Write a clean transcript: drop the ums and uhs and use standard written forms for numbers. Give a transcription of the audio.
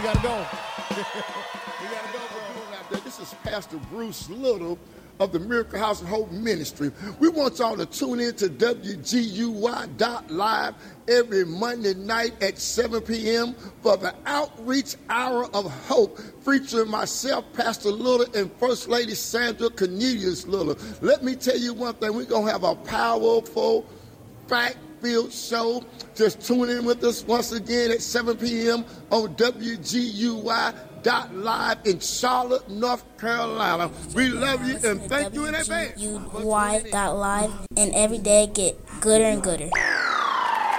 we got to go. We got to go. Out there. This is Pastor Bruce Little of the Miracle House of Hope Ministry. We want y'all to tune in to WGUY.live every Monday night at 7 p.m. for the Outreach Hour of Hope, featuring myself, Pastor Little, and First Lady Sandra Cornelius Little. Let me tell you one thing. We're going to have a powerful, fact-filled show. Just tune in with us once again at 7 p.m. on WGUY.live in Charlotte, North Carolina. We love you and thank you in advance. WGUY.live, and every day get gooder and gooder.